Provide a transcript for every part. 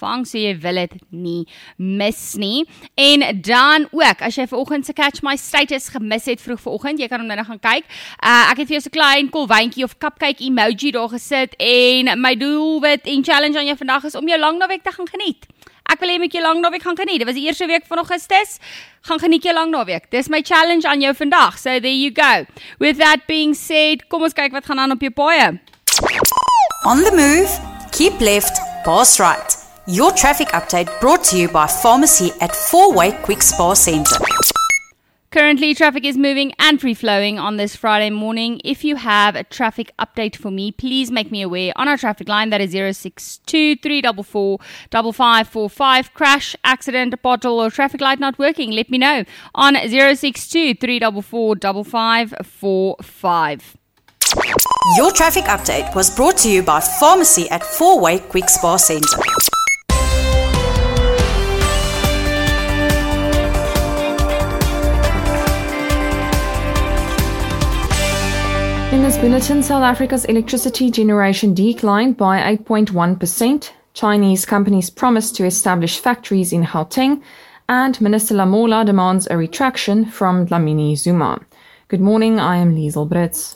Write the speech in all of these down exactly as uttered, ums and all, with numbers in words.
ontvang, so jy wil dit nie mis nie. En dan ook, as jy vanoggend se Catch My Status gemis het vroeg vanoggend, jy kan hom nou nog gaan kyk. Uh, ek het vir jou so 'n klein kolwyntjie of cupcake emoji daar gesit en my doelwit en challenge aan jou vandag is om jou lang naweek te gaan geniet. Ek wil hê met jou lang naweek gaan geniet. Dit was die eerste week van Augustus. Gaan geniet jou lang naweek. Dis my challenge aan jou vandag. So there you go. With that being said, kom ons kyk wat gaan aan op jou paaie. On the move, keep left, pass right. Your traffic update brought to you by Pharmacy at Four-Way Quick Spa Centre. Currently, traffic is moving and free-flowing on this Friday morning. If you have a traffic update for me, please make me aware on our traffic line. That is zero six two, three four four, five five four five. Crash, accident, pothole or traffic light not working. Let me know on zero six two, three four four, five five four five. Your traffic update was brought to you by Pharmacy at Four-Way Quick Spa Centre. In this bulletin, South Africa's electricity generation declined by eight point one percent. Chinese companies promise to establish factories in Gauteng, and Minister Lamola demands a retraction from Dlamini Zuma. Good morning, I am Liesel Brits.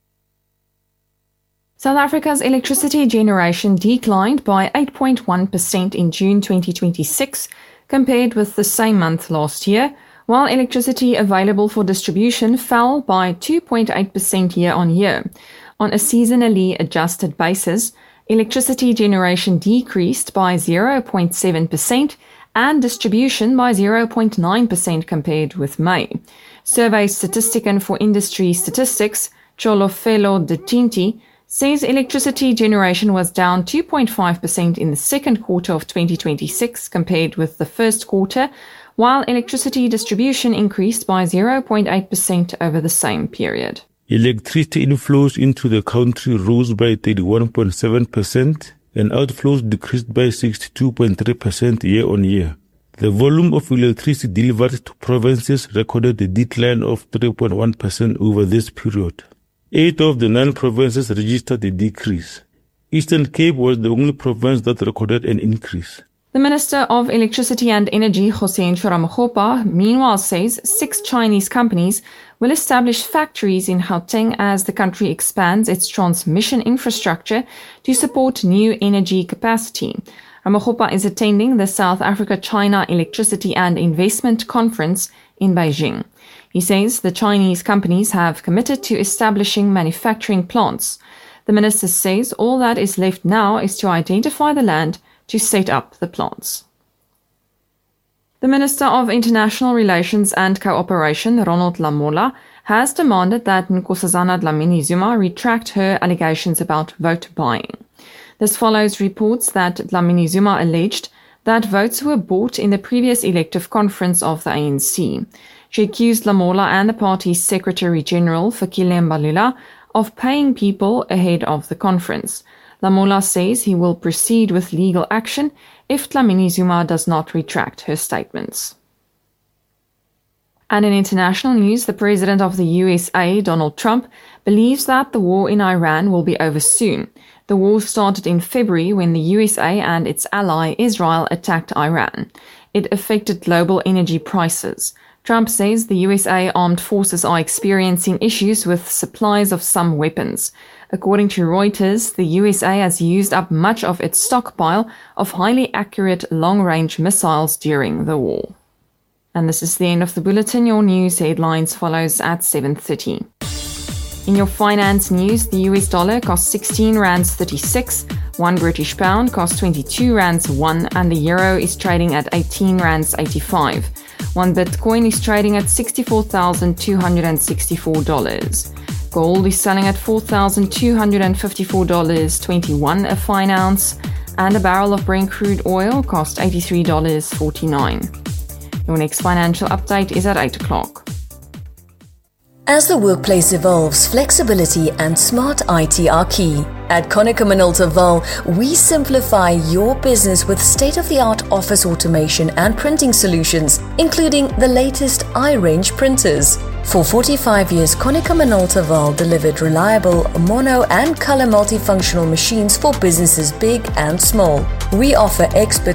South Africa's electricity generation declined by eight point one percent in June twenty twenty-six compared with the same month last year, while electricity available for distribution fell by two point eight percent year-on-year. On a seasonally adjusted basis, electricity generation decreased by zero point seven percent and distribution by zero point nine percent compared with May. Survey statistician for industry statistics, Cholofelo De Tinti, says electricity generation was down two point five percent in the second quarter of twenty twenty-six compared with the first quarter, while electricity distribution increased by zero point eight percent over the same period. Electricity inflows into the country rose by thirty-one point seven percent and outflows decreased by sixty-two point three percent year-on-year. The volume of electricity delivered to provinces recorded a decline of three point one percent over this period. Eight of the nine provinces registered a decrease. Eastern Cape was the only province that recorded an increase. The Minister of Electricity and Energy, José Ramokgopa, meanwhile says six Chinese companies will establish factories in Gauteng as the country expands its transmission infrastructure to support new energy capacity. Ramokgopa is attending the South Africa-China Electricity and Investment Conference in Beijing. He says the Chinese companies have committed to establishing manufacturing plants. The minister says all that is left now is to identify the land to set up the plants. The Minister of International Relations and Cooperation, Ronald Lamola, has demanded that Nkosazana Dlamini Zuma retract her allegations about vote buying. This follows reports that Dlamini Zuma alleged that votes were bought in the previous elective conference of the A N C. She accused Lamola and the party's Secretary-General, Fikile Mbalula, of paying people ahead of the conference. Lamola says he will proceed with legal action if Dlamini Zuma does not retract her statements. And in international news, the President of the U S A, Donald Trump, believes that the war in Iran will be over soon. The war started in February when the U S A and its ally Israel attacked Iran. It affected global energy prices. Trump says the U S A armed forces are experiencing issues with supplies of some weapons. According to Reuters, the U S A has used up much of its stockpile of highly accurate long-range missiles during the war. And this is the end of the bulletin. Your news headlines follows at seven thirty. In your finance news, the U S dollar costs sixteen rands thirty-six, one British pound costs twenty-two rands one, and the euro is trading at eighteen rands eighty-five. One Bitcoin is trading at sixty-four thousand two hundred sixty-four dollars. Gold is selling at four thousand two hundred fifty-four dollars and twenty-one cents a fine ounce, and a barrel of Brent crude oil costs eighty-three dollars and forty-nine cents. Your next financial update is at eight o'clock. As the workplace evolves, flexibility and smart I T are key. At Konica Minolta Val, we simplify your business with state-of-the-art office automation and printing solutions, including the latest iRange printers. For forty-five years, Konica Minolta Val delivered reliable mono and color multifunctional machines for businesses big and small. We offer expert